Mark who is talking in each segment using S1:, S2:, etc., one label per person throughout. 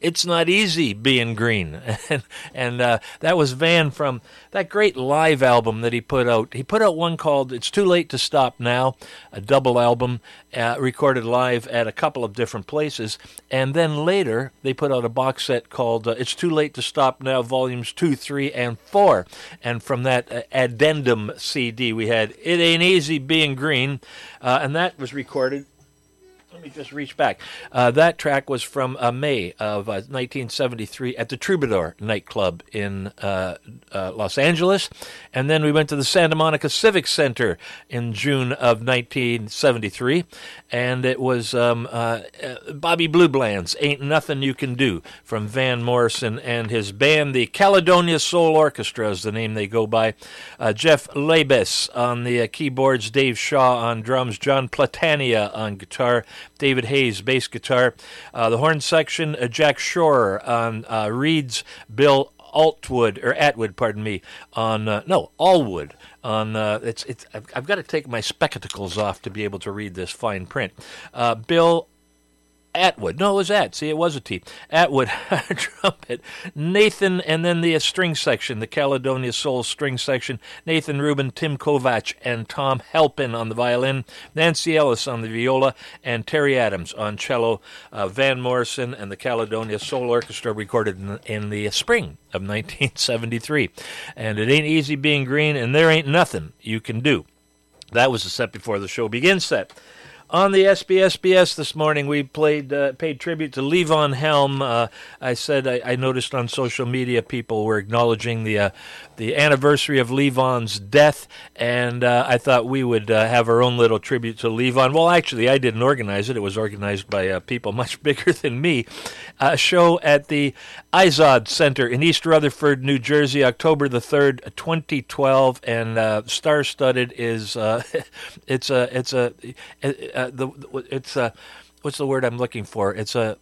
S1: It's Not Easy Being Green. and that was Van from that great live album that he put out. He put out one called It's Too Late to Stop Now, a double album recorded live at a couple of different places. And then later, they put out a box set called It's Too Late to Stop Now, Volumes 2, 3, and 4. And from that addendum CD, we had It Ain't Easy Being Green, and that was recorded. Let me just reach back. That track was from May of 1973 at the Troubadour nightclub in Los Angeles. And then we went to the Santa Monica Civic Center in June of 1973. And it was Bobby Blue Bland's Ain't Nothing You Can Do from Van Morrison and his band, the Caledonia Soul Orchestra is the name they go by. Jeff Labes on the keyboards, Dave Shaw on drums, John Platania on guitar, David Hayes, bass guitar. The horn section, Jack Shore on reeds, Bill Atwood, on Allwood. I've got to take my spectacles off to be able to read this fine print. Bill Atwood. No, it was At. See, it was a T. Atwood, trumpet. Nathan, and then the string section, the Caledonia Soul string section. Nathan Rubin, Tim Kovac, and Tom Halpin on the violin. Nancy Ellis on the viola, and Terry Adams on cello. Van Morrison and the Caledonia Soul Orchestra recorded in the spring of 1973. And It Ain't Easy Being Green, and There Ain't Nothing You Can Do. That was the set before the show begins set. On the SBSBS this morning, we paid tribute to Levon Helm. I said I noticed on social media people were acknowledging the anniversary of Levon's death, and I thought we would have our own little tribute to Levon. Well, actually, I didn't organize it. It was organized by people much bigger than me. A show at the Izod Center in East Rutherford, New Jersey, October the 3rd, 2012, and star-studded is what's the word I'm looking for?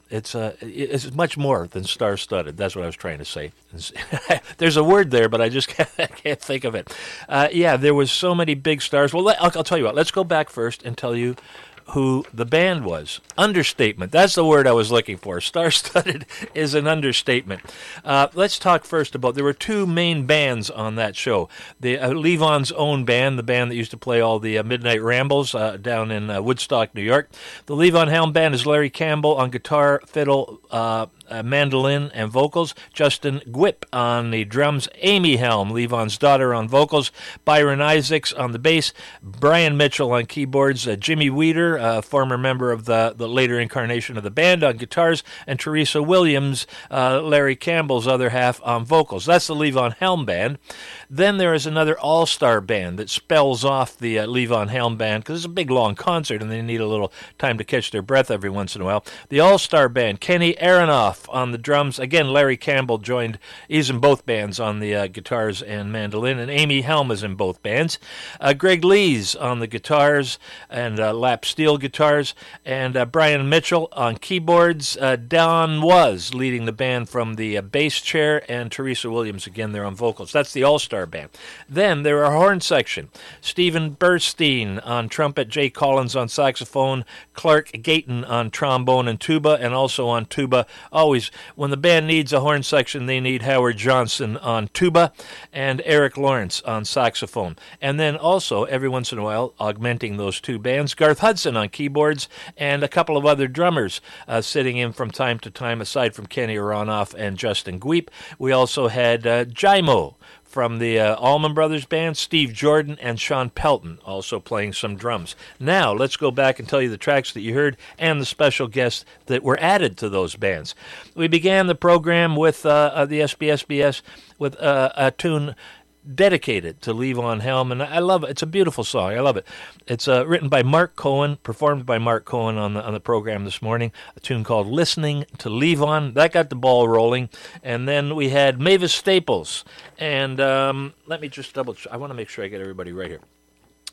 S1: It's much more than star-studded. That's what I was trying to say. There's a word there, but I just can't think of it. There was so many big stars. Well, I'll tell you what. Let's go back first and tell you who the band was. Understatement. That's the word I was looking for. Star-studded is an understatement. Let's talk first about, there were two main bands on that show. The Levon's own band, the band that used to play all the Midnight Rambles down in Woodstock, New York. The Levon Helm band is Larry Campbell on guitar, fiddle, mandolin, and vocals. Justin Gwip on the drums. Amy Helm, Levon's daughter, on vocals. Byron Isaacs on the bass. Brian Mitchell on keyboards. Jimmy Weeder, former member of the later incarnation of the band, on guitars. And Teresa Williams, Larry Campbell's other half, on vocals. That's the Levon Helm band. Then there is another all-star band that spells off the Levon Helm band, because it's a big, long concert, and they need a little time to catch their breath every once in a while. The all-star band, Kenny Aronoff on the drums. Again, Larry Campbell joined. He's in both bands on the guitars and mandolin, and Amy Helm is in both bands. Greg Lees on the guitars and lap steel guitars, and Brian Mitchell on keyboards. Don Was leading the band from the bass chair, and Teresa Williams, again, there on vocals. That's the all-star band. Then there are a horn section. Stephen Burstein on trumpet, Jay Collins on saxophone, Clark Gayton on trombone and tuba, and also on tuba. Always, when the band needs a horn section, they need Howard Johnson on tuba and Eric Lawrence on saxophone. And then also, every once in a while, augmenting those two bands, Garth Hudson on keyboards and a couple of other drummers sitting in from time to time, aside from Kenny Aronoff and Justin Gweep. We also had Jimo from the Allman Brothers Band, Steve Jordan, and Sean Pelton also playing some drums. Now, let's go back and tell you the tracks that you heard and the special guests that were added to those bands. We began the program with the SBSBS with a tune dedicated to Levon Helm, and I love it. It's a beautiful song. I love it. It's written by Mark Cohen, performed by Mark Cohen on the program this morning, a tune called Listening to Levon. That got the ball rolling. And then we had Mavis Staples, and let me just I want to make sure I get everybody right here.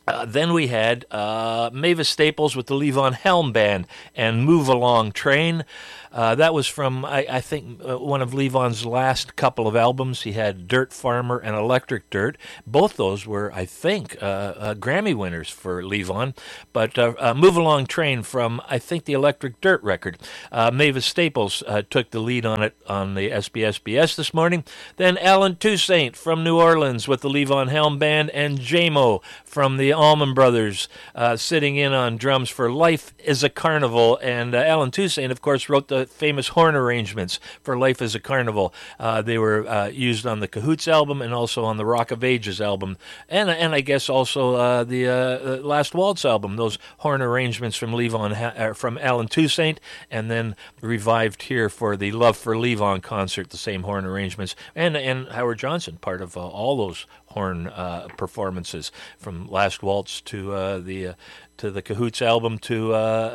S1: Then we had Mavis Staples with the Levon Helm Band and Move Along Train. That was from, I think, one of Levon's last couple of albums. He had Dirt Farmer and Electric Dirt. Both those were, I think, Grammy winners for Levon. But Move Along Train from, I think, the Electric Dirt record. Mavis Staples took the lead on it on the SBSBS this morning. Then Alan Toussaint from New Orleans with the Levon Helm Band, and J-Mo from the Allman Brothers sitting in on drums for Life is a Carnival. And Alan Toussaint, of course, wrote the famous horn arrangements for Life is a Carnival. They were used on the Cahoots album and also on the Rock of Ages album, and I guess also the Last Waltz album. Those horn arrangements from from Alan Toussaint, and then revived here for the Love for Levon concert. The same horn arrangements, and Howard Johnson, part of all those horn performances from Last Waltz to the Cahoots album to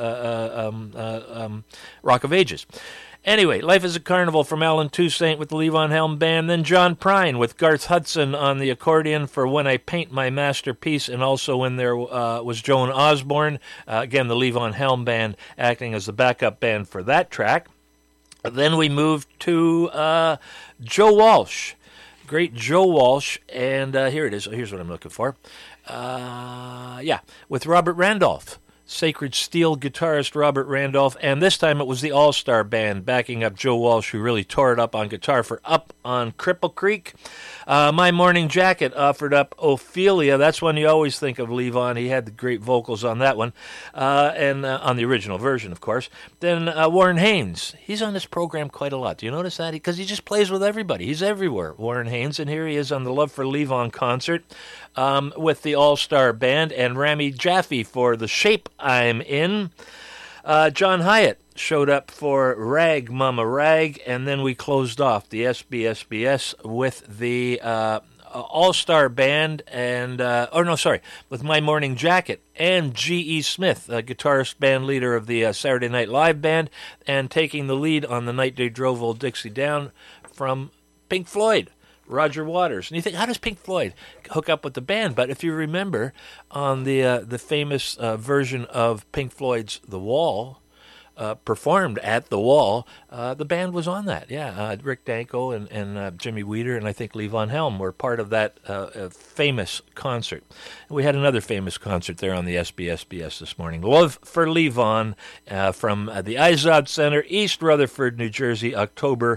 S1: Rock of Ages. Anyway, Life is a Carnival from Alan Toussaint with the Levon Helm Band. Then John Prine with Garth Hudson on the accordion for When I Paint My Masterpiece, and also when there was Joan Osborne, again the Levon Helm Band acting as the backup band for that track. Then we moved to Joe Walsh. Great Joe Walsh, and here it is. Here's what I'm looking for. With Robert Randolph. Sacred Steel guitarist Robert Randolph, and this time it was the All-Star Band backing up Joe Walsh, who really tore it up on guitar for Up on Cripple Creek. My Morning Jacket offered up Ophelia. That's one you always think of Levon. He had the great vocals on that one, and on the original version, of course. Then Warren Haynes. He's on this program quite a lot. Do you notice that? Because he just plays with everybody. He's everywhere, Warren Haynes, and here he is on the Love for Levon concert with the All-Star Band, and Rami Jaffe for The Shape I'm In. John Hyatt showed up for Rag Mama Rag, and then we closed off the SBSBS with the All-Star Band and, with My Morning Jacket and G.E. Smith, a guitarist band leader of the Saturday Night Live Band, and taking the lead on The Night They Drove Old Dixie Down from Pink Floyd, Roger Waters. And you think, how does Pink Floyd hook up with the band? But if you remember, on the famous version of Pink Floyd's The Wall, performed at the Wall, the band was on that. Rick Danko and Jimmy Weeder and I think Levon Helm were part of that famous concert. And we had another famous concert there on the SBSBS this morning. Love for Levon from the Izod Center, East Rutherford, New Jersey, October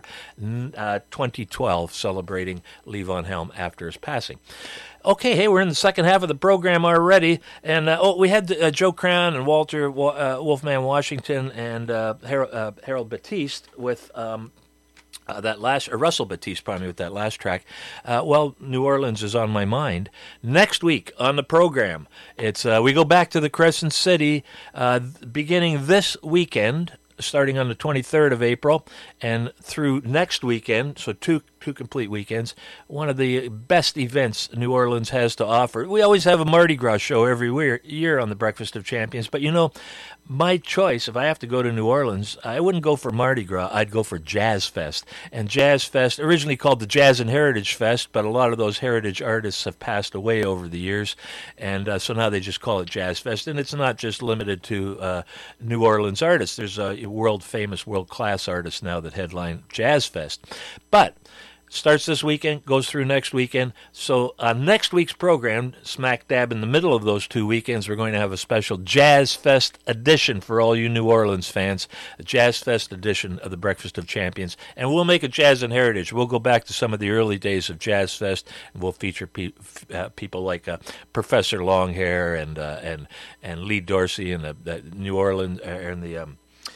S1: 2012, celebrating Levon Helm after his passing. Okay, hey, we're in the second half of the program already, and we had Joe Crown and Walter Wolfman Washington and Harold Batiste with that last, Russell Batiste, probably with that last track. New Orleans is on my mind. Next week on the program, it's we go back to the Crescent City, beginning this weekend, starting on the 23rd of April, and through next weekend, so two complete weekends, one of the best events New Orleans has to offer. We always have a Mardi Gras show every year on the Breakfast of Champions, but my choice, if I have to go to New Orleans, I wouldn't go for Mardi Gras, I'd go for Jazz Fest. And Jazz Fest, originally called the Jazz and Heritage Fest, but a lot of those heritage artists have passed away over the years, and so now they just call it Jazz Fest. And it's not just limited to New Orleans artists. There's world-famous, world-class artists now that headline Jazz Fest. But starts this weekend, goes through next weekend. So on next week's program, smack dab in the middle of those 2 weekends, we're going to have a special Jazz Fest edition for all you New Orleans fans, a Jazz Fest edition of the Breakfast of Champions. And we'll make it Jazz and Heritage. We'll go back to some of the early days of Jazz Fest, and we'll feature people like Professor Longhair and Lee Dorsey and the New Orleans and the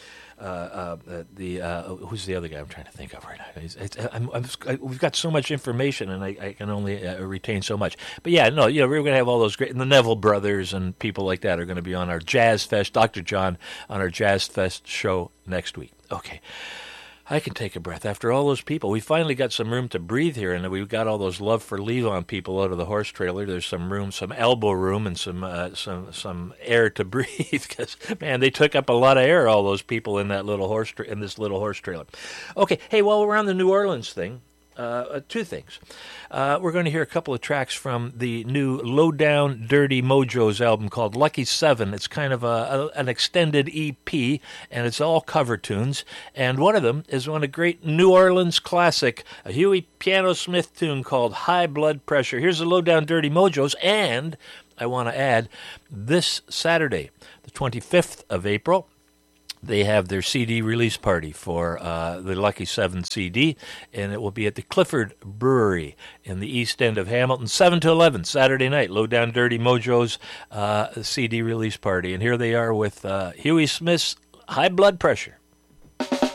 S1: who's the other guy I'm trying to think of right now? We've got so much information, and I can only retain so much. But we're going to have all those great, and the Neville Brothers and people like that are going to be on our Jazz Fest, Dr. John, on our Jazz Fest show next week. Okay. I can take a breath. After all those people, we finally got some room to breathe here, and we've got all those Love for Levon people out of the horse trailer. There's some room, some elbow room, and some air to breathe. Because man, they took up a lot of air. All those people in that little in this little horse trailer. Okay, hey, while we're on the New Orleans thing, two things. We're going to hear a couple of tracks from the new Low Down Dirty Mojo's album called Lucky Seven. It's kind of an extended EP, and it's all cover tunes. And one of them is one of great New Orleans classic, a Huey Piano Smith tune called High Blood Pressure. Here's the Low Down Dirty Mojo's, and I want to add, this Saturday, the 25th of April, they have their CD release party for the Lucky 7 CD, and it will be at the Clifford Brewery in the east end of Hamilton, 7 to 11, Saturday night, Low Down Dirty Mojo's CD release party. And here they are with Huey Smith's High Blood Pressure.